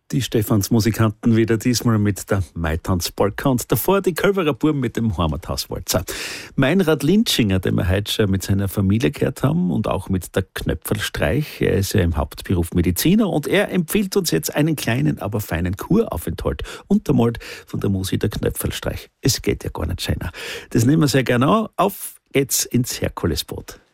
Die Stephansmusikanten wieder, diesmal mit der Maitanz-Polka und davor die Kölverer Buben mit dem Heimathauswalzer. Meinrad Lintschinger, den wir heute schon mit seiner Familie gehört haben und auch mit der Knöpfelstreich. Er ist ja im Hauptberuf Mediziner und er empfiehlt uns jetzt einen kleinen, aber feinen Kuraufenthalt, untermalt von der Musik der Knöpfelstreich. Es geht ja gar nicht schöner. Das nehmen wir sehr gerne an. Auf geht's ins Herkulesboot.